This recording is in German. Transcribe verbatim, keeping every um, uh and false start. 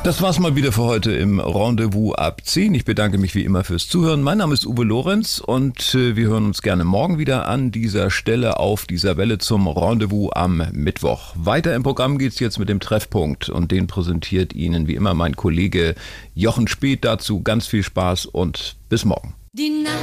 Das war's mal wieder für heute im Rendezvous ab zehn. Ich bedanke mich wie immer fürs Zuhören. Mein Name ist Uwe Lorenz und wir hören uns gerne morgen wieder an dieser Stelle auf dieser Welle zum Rendezvous am Mittwoch. Weiter im Programm geht's jetzt mit dem Treffpunkt und den präsentiert Ihnen wie immer mein Kollege Jochen Speth. Dazu ganz viel Spaß und bis morgen.